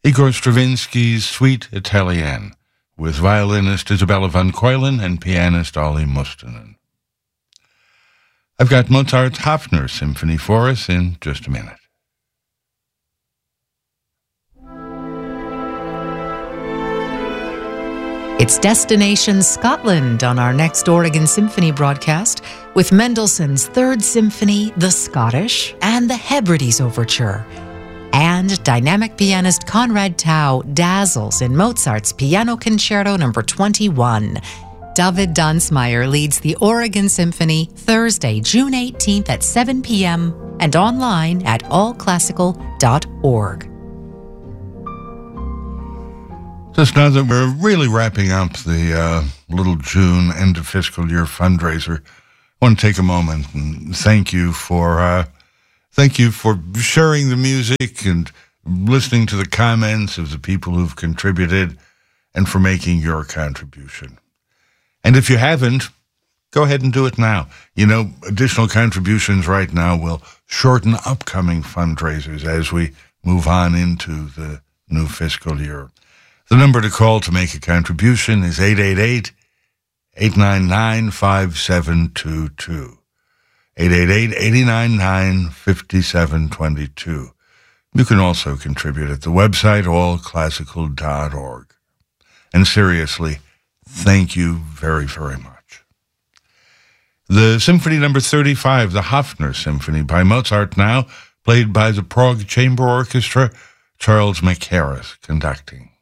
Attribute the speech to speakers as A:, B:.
A: Igor Stravinsky's Suite Italienne, with violinist Isabella van Keulen and pianist Olli Mustonen. I've got Mozart's Hafner Symphony for us in just a minute.
B: It's Destination Scotland on our next Oregon Symphony broadcast with Mendelssohn's Third Symphony, The Scottish, and the Hebrides Overture. And dynamic pianist Conrad Tao dazzles in Mozart's Piano Concerto No. 21. David Dunsmeyer leads the Oregon Symphony Thursday, June 18th at 7 p.m. and online at allclassical.org.
A: Just now that we're really wrapping up the little June end of fiscal year fundraiser, I want to take a moment and thank you for sharing the music and listening to the comments of the people who've contributed and for making your contribution. And if you haven't, go ahead and do it now. You know, additional contributions right now will shorten upcoming fundraisers as we move on into the new fiscal year. The number to call to make a contribution is 888-899-5722. 888-899-5722. You can also contribute at the website allclassical.org. And seriously, thank you very, very much. The Symphony No. 35, the Hafner Symphony by Mozart now, played by the Prague Chamber Orchestra, Charles Mackerras conducting.